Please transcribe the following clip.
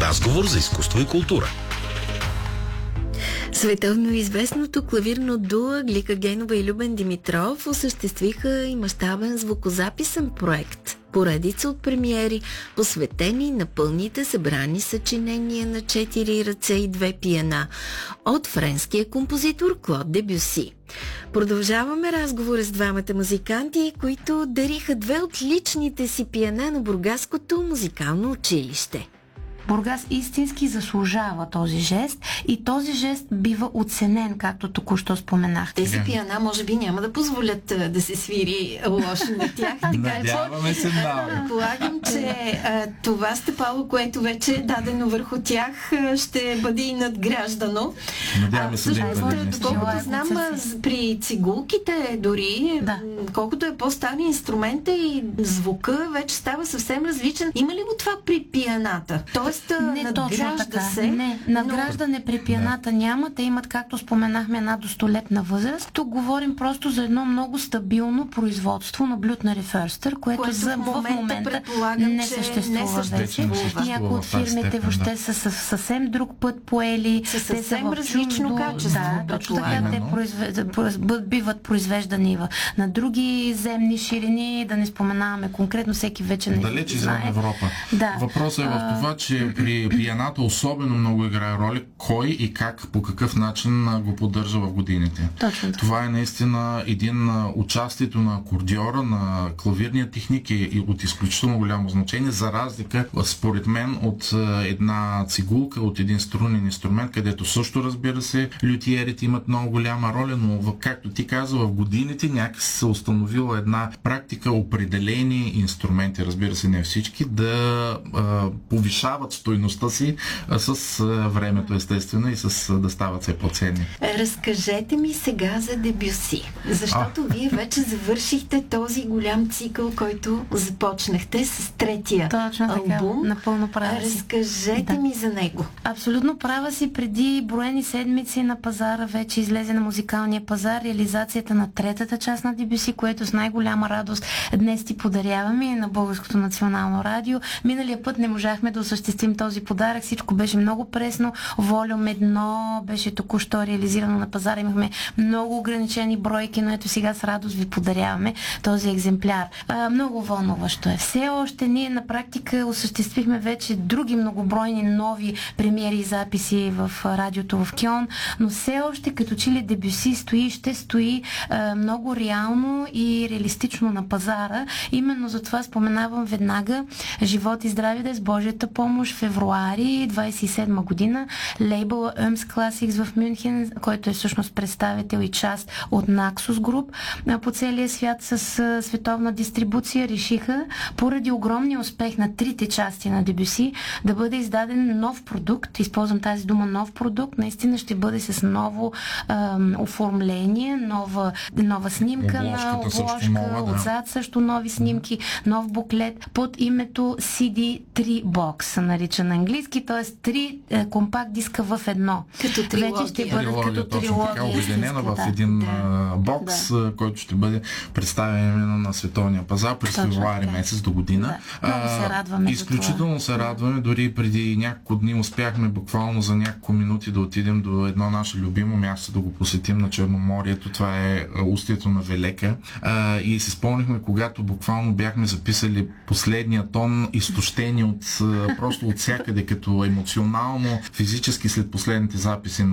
Разговор за изкуство и култура. Световно известното клавирно дуо Глика Генова и Любен Димитров осъществиха и мащабен звукозаписен проект. Поредица от премиери, посветени на пълните събрани съчинения на 4 ръце и 2 пиана от френския композитор Клод Дебюси. Продължаваме разговора с двамата музиканти, които дариха 2 от личните си пиана на Бургаското музикално училище. Бургас истински заслужава този жест и този жест бива оценен, както току-що споменах. Тези пиана може би няма да позволят да се свири лошо на тях. Надяваме се много. Предполагам, че това стъпало, което вече е дадено върху тях, ще бъде и надграждано. Надяваме се да бъде. Доколкото знам, при цигулките дори, колкото е по-стар инструмента и звука, вече става съвсем различен. Има ли го това при пианата? Тоест, не точно така. Надграждане при пианата няма. Те имат, както споменахме, една до 100-летна възраст. Тук говорим просто за едно много стабилно производство на Блютнер и Фърстър, което в момента не съществува вече. Някои от фирмите въобще са съвсем друг път поели. Те са в различно качество. Да, точно така. Те биват произвеждани на други земни ширини, да не споменаваме конкретно, всеки вече не знае. Далеч извън Европа. Въпросът е в това, че при пианата особено много играе роля кой и как, по какъв начин го поддържа в годините. Точно. Това е наистина участието на акордьора, на клавирния техник и от изключително голямо значение, за разлика, според мен, от една цигулка, от един струнен инструмент, където също, разбира се, лютиерите имат много голяма роля, но, както ти каза, в годините някак се установила една практика, определени инструменти, разбира се, не всички, да повишават стойността си с времето, естествено, и да стават все по-ценни. Разкажете ми сега за Дебюси, защото вие вече завършихте този голям цикъл, който започнахте с третия албум. Напълно права си. Разкажете ми за него. Абсолютно права си. Преди броени седмици на пазара вече излезе на музикалния пазар реализацията на третата част на Дебюси, което с най-голяма радост днес ти подаряваме на Българското национално радио. Миналия път не можахме да осъществим този подарък. Всичко беше много пресно. Волюм 1 беше току-що реализирано на пазара. Имахме много ограничени бройки, но ето сега с радост ви подаряваме този екземпляр. Много вълнуващо е. Все още ние на практика осъществихме вече други многобройни нови премиери и записи в радиото в Кьон, но все още като че ли Дебюси ще стои много реално и реалистично на пазара. Именно за това споменавам веднага живот и здраве да е с Божията помощ, февруари 27 година, лейбъла Öms Classics в Мюнхен, който е всъщност представител и част от Naxos Group по целия свят с световна дистрибуция, решиха поради огромния успех на трите части на Дебюси да бъде издаден нов продукт. Използвам тази дума нов продукт. Наистина ще бъде с ново оформление, нова снимка на обложка, отзад също нови снимки, нов буклет под името CD3 Box, се нарича на английски, т.е. 3 компакт диска в едно. Като трилогия. Вече ще бъдат като трилогия. Обединена в един бокс, който ще бъде представен именно на световния пазар през февруари месец до година. Много се радваме. Изключително се радваме. Дори преди няколко дни успяхме буквално за няколко минути да отидем до едно наше любимо място, да го посетим на Черноморието. Това е устието на Велека. И се спомнихме, когато буквално бяхме записали последния тон, изтощени просто от всякъде, като емоционално, физически след последните записи